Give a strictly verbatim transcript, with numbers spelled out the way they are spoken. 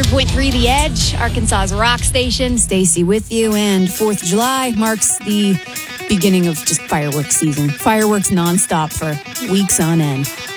hundred point three The Edge, Arkansas's rock station. Stacy with you, and fourth of July marks the beginning of just fireworks season. Fireworks nonstop for weeks on end.